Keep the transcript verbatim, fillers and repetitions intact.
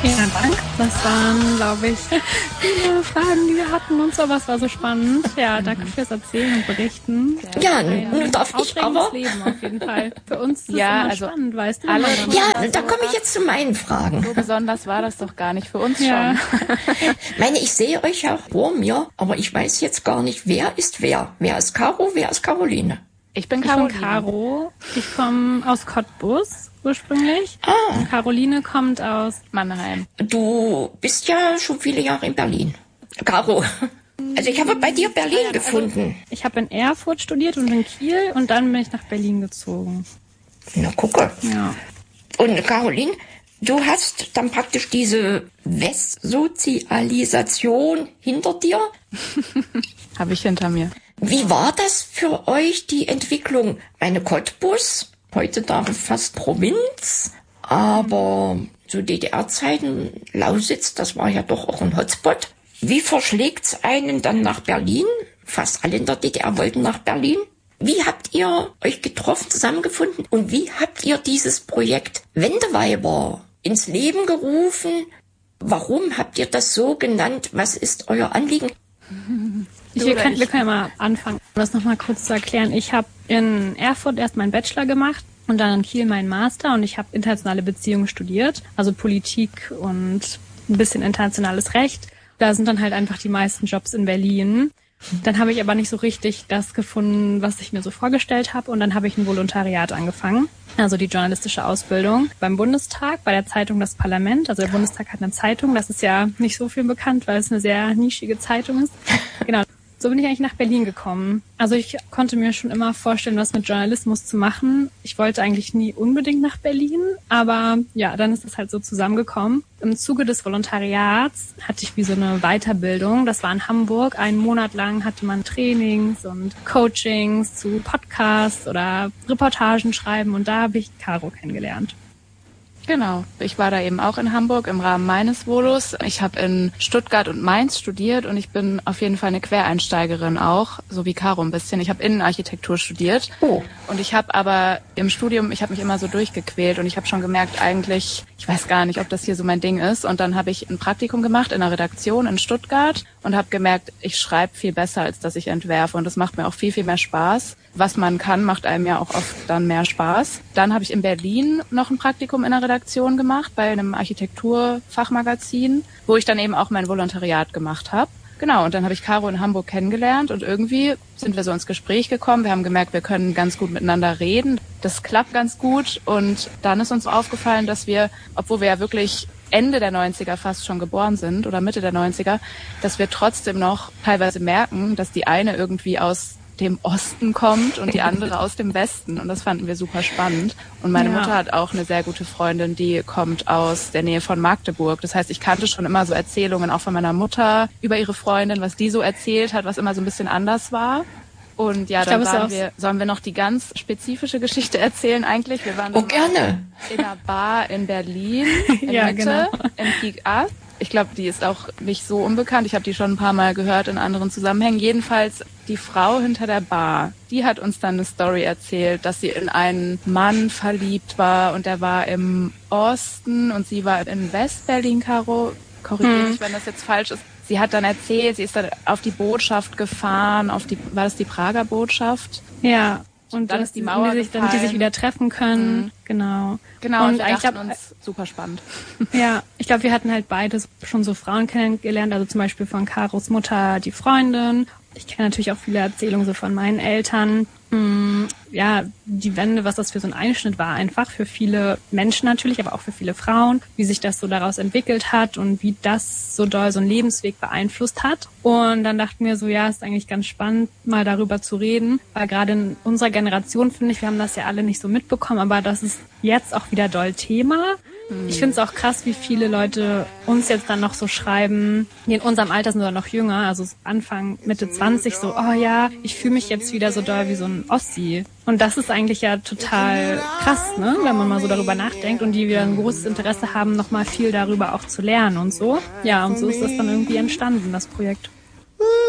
Vielen Dank. Das waren, glaube ich, viele Fragen, die wir hatten und so. Was war so spannend. Ja, danke fürs Erzählen und Berichten. Ja, nun darf ich aber... Leben auf jeden Fall. Für uns ist es ja, immer also spannend, weißt du? Alle, ja, da komme ich jetzt zu meinen Fragen. So besonders war das doch gar nicht für uns ja. schon. Ich meine, ich sehe euch ja vor mir, aber ich weiß jetzt gar nicht, wer ist wer. Wer ist Caro, wer ist Caroline? Ich bin Ich Caroline. bin Caro. Ich komme aus Cottbus ursprünglich. Ah. Und Caroline kommt aus Mannheim. Du bist ja schon viele Jahre in Berlin. Caro, also ich habe bei dir Berlin gefunden. Ich habe in Erfurt studiert und in Kiel und dann bin ich nach Berlin gezogen. Na, gucke. Ja. Und Caroline, du hast dann praktisch diese Westsozialisation hinter dir. Habe ich hinter mir. Wie war das für euch, die Entwicklung? Meine Cottbus, heutzutage fast Provinz, aber zu D D R-Zeiten, Lausitz, das war ja doch auch ein Hotspot. Wie verschlägt's einen dann nach Berlin? Fast alle in der D D R wollten nach Berlin. Wie habt ihr euch getroffen, zusammengefunden? Und wie habt ihr dieses Projekt Wendeweiber ins Leben gerufen? Warum habt ihr das so genannt? Was ist euer Anliegen? Ich, wir, können, wir können ja mal anfangen, um das nochmal kurz zu erklären. Ich habe in Erfurt erst meinen Bachelor gemacht und dann in Kiel meinen Master und ich habe internationale Beziehungen studiert, also Politik und ein bisschen internationales Recht. Da sind dann halt einfach die meisten Jobs in Berlin. Dann habe ich aber nicht so richtig das gefunden, was ich mir so vorgestellt habe und dann habe ich ein Volontariat angefangen, also die journalistische Ausbildung beim Bundestag, bei der Zeitung Das Parlament. Also der Bundestag hat eine Zeitung, das ist ja nicht so viel bekannt, weil es eine sehr nischige Zeitung ist. Genau. So bin ich eigentlich nach Berlin gekommen. Also ich konnte mir schon immer vorstellen, was mit Journalismus zu machen. Ich wollte eigentlich nie unbedingt nach Berlin, aber ja, dann ist es halt so zusammengekommen. Im Zuge des Volontariats hatte ich wie so eine Weiterbildung. Das war in Hamburg. Einen Monat lang hatte man Trainings und Coachings zu Podcasts oder Reportagen schreiben und da habe ich Caro kennengelernt. Genau, ich war da eben auch in Hamburg im Rahmen meines Volos. Ich habe in Stuttgart und Mainz studiert und ich bin auf jeden Fall eine Quereinsteigerin auch, so wie Caro ein bisschen. Ich habe Innenarchitektur studiert Oh. und ich habe aber im Studium, ich habe mich immer so durchgequält und ich habe schon gemerkt, eigentlich, ich weiß gar nicht, ob das hier so mein Ding ist. Und dann habe ich ein Praktikum gemacht in einer Redaktion in Stuttgart und habe gemerkt, ich schreibe viel besser, als dass ich entwerfe und das macht mir auch viel, viel mehr Spaß. Was man kann, macht einem ja auch oft dann mehr Spaß. Dann habe ich in Berlin noch ein Praktikum in einer Redaktion gemacht, bei einem Architekturfachmagazin, wo ich dann eben auch mein Volontariat gemacht habe. Genau, und dann habe ich Caro in Hamburg kennengelernt und irgendwie sind wir so ins Gespräch gekommen. Wir haben gemerkt, wir können ganz gut miteinander reden. Das klappt ganz gut und dann ist uns aufgefallen, dass wir, obwohl wir ja wirklich Ende der neunziger fast schon geboren sind oder Mitte der neunziger, dass wir trotzdem noch teilweise merken, dass die eine irgendwie aus dem Osten kommt und die andere aus dem Westen. Und das fanden wir super spannend. Und meine Ja. Mutter hat auch eine sehr gute Freundin, die kommt aus der Nähe von Magdeburg. Das heißt, ich kannte schon immer so Erzählungen auch von meiner Mutter über ihre Freundin, was die so erzählt hat, was immer so ein bisschen anders war. Und ja, Ich dann glaub, es waren ist auch- wir, sollen wir noch die ganz spezifische Geschichte erzählen eigentlich? Wir waren Oh, dann gerne. in einer Bar in Berlin, in Ja, Mitte, genau. im Peak Art. Ich glaube, die ist auch nicht so unbekannt. Ich habe die schon ein paar Mal gehört in anderen Zusammenhängen. Jedenfalls die Frau hinter der Bar, die hat uns dann eine Story erzählt, dass sie in einen Mann verliebt war und der war im Osten und sie war in Westberlin, Caro. Korrigiere Hm. mich, wenn das jetzt falsch ist. Sie hat dann erzählt, sie ist dann auf die Botschaft gefahren, auf die, war das die Prager Botschaft? Ja. Und Dann dass ist die Mauer die sich, damit die sich gefallen. wieder treffen können. Mhm. Genau. Genau, und, Und wir ich dachten glaub, uns, super spannend. Ja, ich glaube, wir hatten halt beide schon so Frauen kennengelernt, also zum Beispiel von Caros Mutter die Freundin. Ich kenne natürlich auch viele Erzählungen so von meinen Eltern. Hm, ja, die Wende, was das für so ein Einschnitt war, einfach für viele Menschen natürlich, aber auch für viele Frauen, wie sich das so daraus entwickelt hat und wie das so doll so einen Lebensweg beeinflusst hat. Und dann dachten wir so, ja, ist eigentlich ganz spannend, mal darüber zu reden, weil gerade in unserer Generation, finde ich, wir haben das ja alle nicht so mitbekommen, aber das ist jetzt auch wieder doll Thema. Ich finde es auch krass, wie viele Leute uns jetzt dann noch so schreiben, die in unserem Alter sind oder noch jünger, also Anfang, Mitte zwanzig, so, oh ja, ich fühle mich jetzt wieder so doll wie so ein Ossi. Und das ist eigentlich ja total krass, ne, wenn man mal so darüber nachdenkt und die wieder ein großes Interesse haben, nochmal viel darüber auch zu lernen und so. Ja, und so ist das dann irgendwie entstanden, das Projekt.